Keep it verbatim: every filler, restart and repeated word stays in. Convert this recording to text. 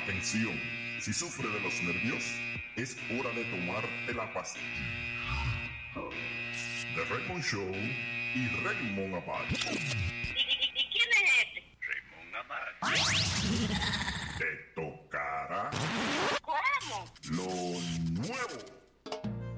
Atención, si sufre de los nervios, es hora de tomarte la pastilla. The Raymond Show y Raymond Abad. ¿Y, y, y quién es este? Raymond Abad. Te tocará ¿Cómo? lo nuevo.